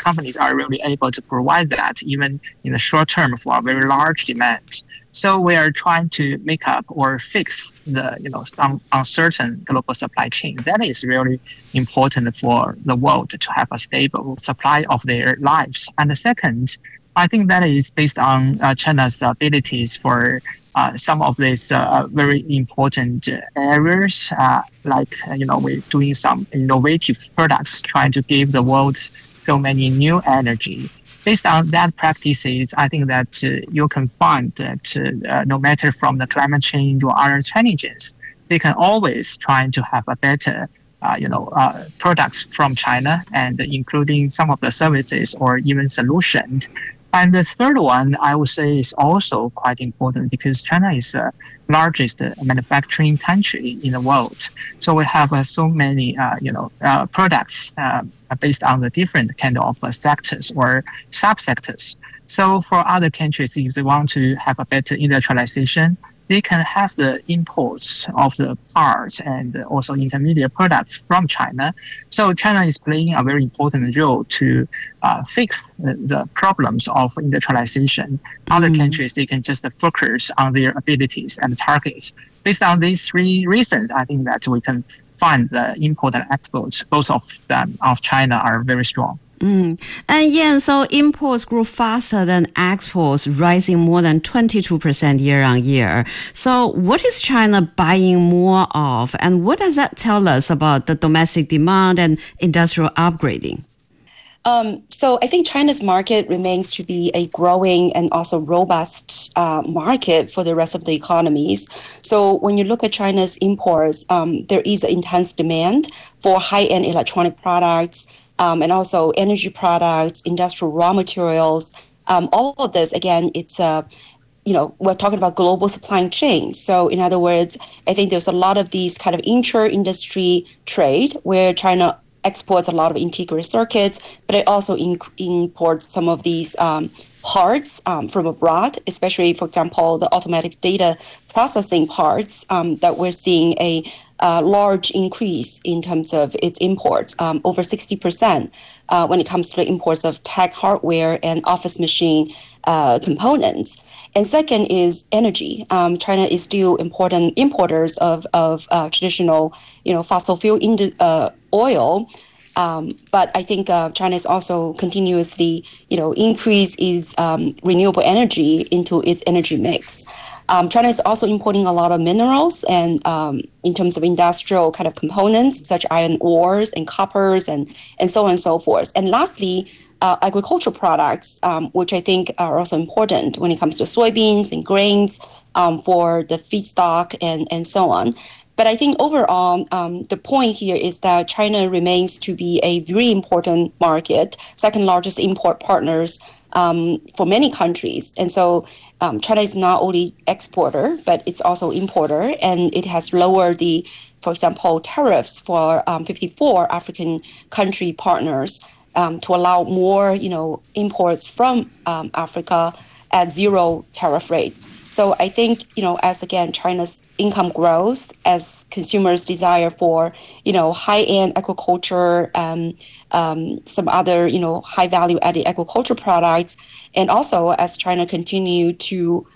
companies are really able to provide that even in the short term for a very large demand. So we are trying to make up or fix some uncertain global supply chain. That is really important for the world to have a stable supply of their lives. And the second, I think that is based on China's abilities for some of these very important areas, we're doing some innovative products, trying to give the world so many new energy. Based on that practices, I think that you can find that no matter from the climate change or other challenges, they can always try to have a better products from China, and including some of the services or even solutions. And the third one, I would say, is also quite important because China is the largest manufacturing country in the world. So we have so many, products based on the different kind of sectors or subsectors. So for other countries, if they want to have a better industrialization, they can have the imports of the parts and also intermediate products from China. So China is playing a very important role to fix the problems of industrialization. Other countries, they can just focus on their abilities and targets. Based on these three reasons, I think that we can find the import and exports, both of them of China, are very strong. And yeah, so imports grew faster than exports, rising more than 22% year on year. So what is China buying more of, and what does that tell us about the domestic demand and industrial upgrading? So I think China's market remains to be a growing and also robust market for the rest of the economies. So when you look at China's imports, there is an intense demand for high-end electronic products, and also energy products, industrial raw materials. All of this, again, it's we're talking about global supply chains. So in other words, I think there's a lot of these kind of inter-industry trade where China exports a lot of integrated circuits, but it also imports some of these parts from abroad, especially, for example, the automatic data processing parts that we're seeing a large increase in terms of its imports, over 60% when it comes to the imports of tech hardware and office machine components. And second is energy. China is still important importers of traditional, fossil fuel oil. But I think China is also continuously, increase its renewable energy into its energy mix. China is also importing a lot of minerals and in terms of industrial kind of components, such iron ores and coppers and so on and so forth. And lastly, agricultural products, which I think are also important when it comes to soybeans and grains for the feedstock and so on. But I think overall, the point here is that China remains to be a very important market, second largest import partners for many countries. And so China is not only exporter, but it's also importer, and it has lowered for example, tariffs for 54 African country partners to allow more, imports from Africa at zero tariff rate. So I think, as again, China's income grows, as consumers desire for, high-end agriculture, some other, high value added agriculture products, and also as China continue to